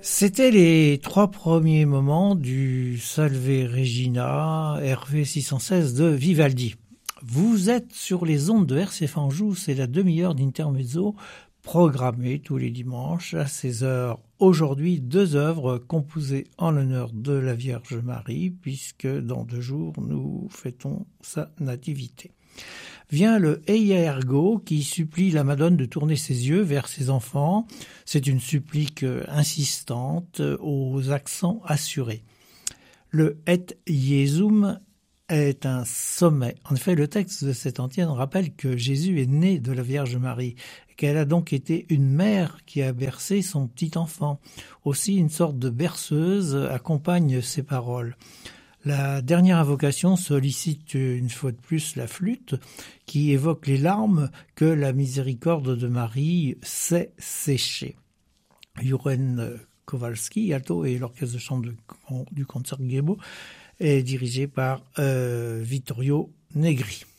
C'était les 3 premiers moments du Salve Regina RV 616 de Vivaldi. Vous êtes sur les ondes de RCF Anjou, c'est la demi-heure d'intermezzo programmée tous les dimanches à 16h. Aujourd'hui, 2 œuvres composées en l'honneur de la Vierge Marie, puisque dans 2 jours, nous fêtons sa nativité. Vient le Eia Ergo qui supplie la Madone de tourner ses yeux vers ses enfants. C'est une supplique insistante aux accents assurés. Le Et Iesum est un sommet. En effet, le texte de cette antienne rappelle que Jésus est né de la Vierge Marie et qu'elle a donc été une mère qui a bercé son petit enfant. Aussi, une sorte de berceuse accompagne ses paroles. La dernière invocation sollicite une fois de plus la flûte qui évoque les larmes que la miséricorde de Marie sait sécher. Juren Kowalski, alto, et l'orchestre de chant du Concertgebouw est dirigé par Vittorio Negri.